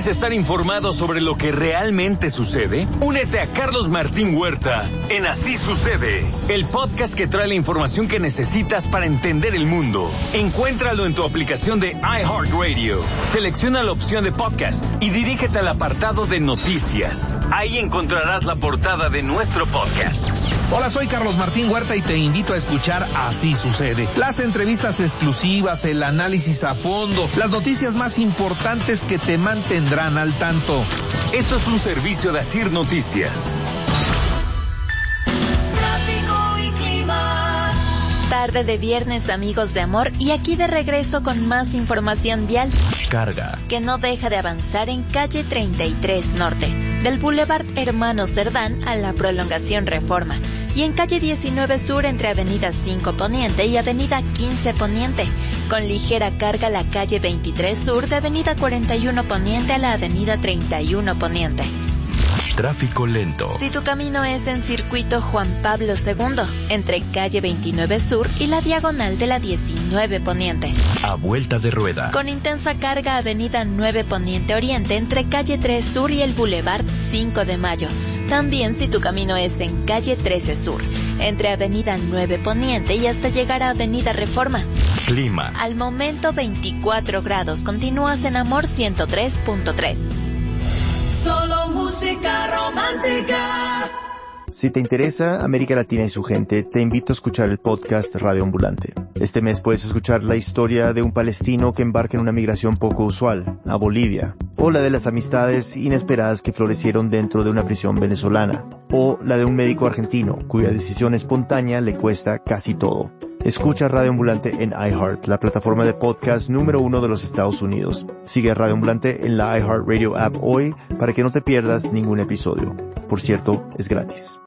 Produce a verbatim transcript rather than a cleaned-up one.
¿Quieres estar informado sobre lo que realmente sucede? Únete a Carlos Martín Huerta en Así Sucede, el podcast que trae la información que necesitas para entender el mundo. Encuéntralo en tu aplicación de iHeartRadio. Selecciona la opción de podcast y dirígete al apartado de noticias. Ahí encontrarás la portada de nuestro podcast. Hola, soy Carlos Martín Huerta y te invito a escuchar Así Sucede. Las entrevistas exclusivas, el análisis a fondo, las noticias más importantes que te mantendrán al tanto. Esto es un servicio de Asir Noticias. Tráfico y clima. Tarde de viernes, amigos de amor, y aquí de regreso con más información vial. Carga. Que no deja de avanzar en calle treinta y tres Norte, del Boulevard Hermano Cerdán a la prolongación Reforma, y en calle diecinueve Sur entre Avenida cinco Poniente y Avenida quince Poniente, con ligera carga la calle veintitrés Sur de Avenida cuarenta y uno Poniente a la Avenida treinta y uno Poniente. Tráfico lento. Si tu camino es en circuito Juan Pablo segundo, entre calle veintinueve Sur y la diagonal de la diecinueve Poniente. A vuelta de rueda. Con intensa carga Avenida nueve Poniente Oriente entre calle tres Sur y el Boulevard cinco de Mayo. También si tu camino es en calle trece Sur, entre Avenida nueve Poniente y hasta llegar a Avenida Reforma. Clima. Al momento veinticuatro grados. Continúas en Amor ciento tres punto tres. Solo música romántica. Si te interesa América Latina y su gente, te invito a escuchar el podcast Radio Ambulante. Este mes puedes escuchar la historia de un palestino que embarca en una migración poco usual, a Bolivia, o la de las amistades inesperadas que florecieron dentro de una prisión venezolana, o la de un médico argentino cuya decisión espontánea le cuesta casi todo. Escucha Radio Ambulante en iHeart, la plataforma de podcast número uno de los Estados Unidos. Sigue a Radio Ambulante en la iHeartRadio app hoy para que no te pierdas ningún episodio. Por cierto, es gratis.